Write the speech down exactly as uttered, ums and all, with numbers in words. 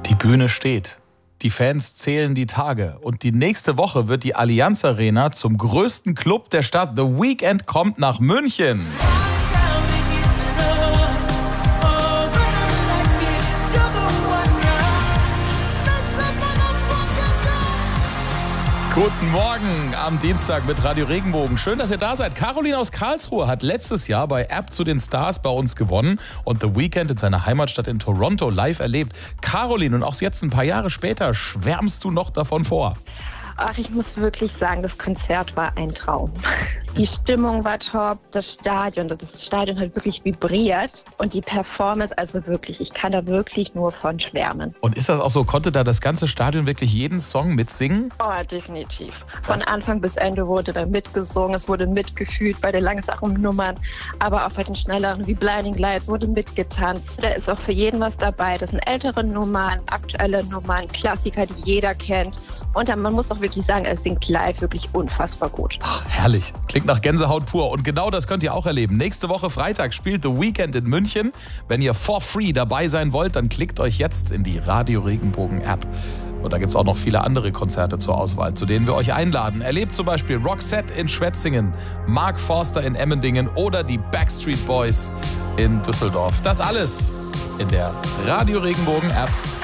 Die Bühne steht. Die Fans zählen die Tage. Und die nächste Woche wird die Allianz Arena zum größten Club der Stadt. The Weeknd kommt nach München. Guten Morgen am Dienstag mit Radio Regenbogen. Schön, dass ihr da seid. Caroline aus Karlsruhe hat letztes Jahr bei App zu den Stars bei uns gewonnen und The Weeknd in seiner Heimatstadt in Toronto live erlebt. Caroline, und auch jetzt ein paar Jahre später schwärmst du noch davon vor. Ach, ich muss wirklich sagen, das Konzert war ein Traum. Die Stimmung war top, das Stadion, das Stadion hat wirklich vibriert und die Performance, also wirklich, ich kann da wirklich nur von schwärmen. Und ist das auch so, konnte da das ganze Stadion wirklich jeden Song mitsingen? Oh, definitiv. Von Anfang bis Ende wurde da mitgesungen, es wurde mitgefühlt bei den langsamen Nummern, aber auch bei den schnelleren wie Blinding Lights wurde mitgetanzt. Da ist auch für jeden was dabei, das sind ältere Nummern, aktuelle Nummern, Klassiker, die jeder kennt. Und dann, man muss auch wirklich sagen, es singt live wirklich unfassbar gut. Ach, herrlich. Klingt nach Gänsehaut pur. Und genau das könnt ihr auch erleben. Nächste Woche Freitag spielt The Weeknd in München. Wenn ihr for free dabei sein wollt, dann klickt euch jetzt in die Radio Regenbogen App. Und da gibt es auch noch viele andere Konzerte zur Auswahl, zu denen wir euch einladen. Erlebt zum Beispiel Roxette in Schwetzingen, Mark Forster in Emmendingen oder die Backstreet Boys in Düsseldorf. Das alles in der Radio Regenbogen App.